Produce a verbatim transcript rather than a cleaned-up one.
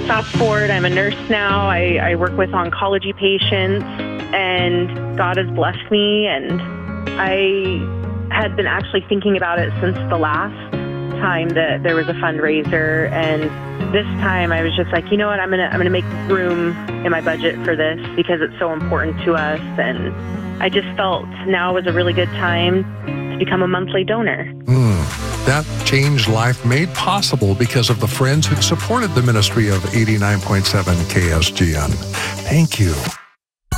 fast forward, I'm a nurse now. I, I work with oncology patients, and God has blessed me, and I had been actually thinking about it since the last time that there was a fundraiser, and this time I was just like, you know what, I'm gonna I'm gonna make room in my budget for this because it's so important to us, and I just felt now was a really good time to become a monthly donor. Mm, that changed life made possible because of the friends who supported the ministry of eighty-nine point seven K S G N. Thank you.